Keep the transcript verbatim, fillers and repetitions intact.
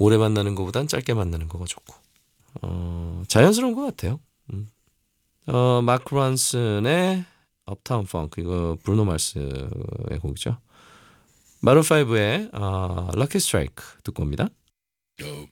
오래 만나는 것보단 짧게 만나는 거가 좋고 어, 자연스러운 것 같아요. 음. 어, 마크 론슨의 업타운 펑크 이거 브루노 마스의 곡이죠. 마룬 파이브의 어, 럭키 스트라이크 듣고 옵니다.